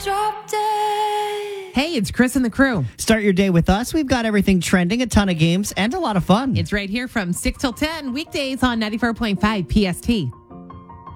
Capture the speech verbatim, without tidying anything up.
Drop dead. Hey, it's Chris and the crew. Start your day with us. We've got everything trending, a ton of games, and a lot of fun. It's right here from six till ten, weekdays on ninety-four point five P S T.